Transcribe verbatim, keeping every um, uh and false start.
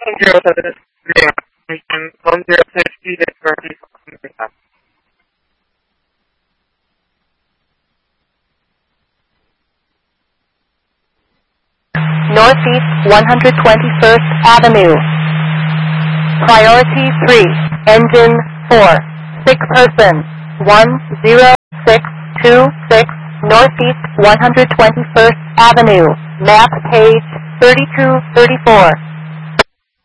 zero seven one zero six is Northeast one hundred twenty-first Avenue. Priority three, engine four, sick person, one zero six two six, Northeast one hundred twenty-first Avenue, map page thirty-two thirty-four.